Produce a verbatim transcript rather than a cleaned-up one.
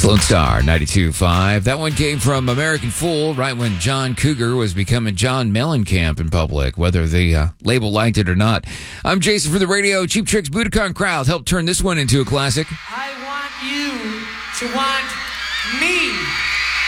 Lone Star ninety-two point five. That one came from American Fool right when John Cougar was becoming John Mellencamp in public, whether the uh, label liked it or not. I'm Jason from the radio. Cheap Trick's Budokan Crowd helped turn this one into a classic. I want you to want me.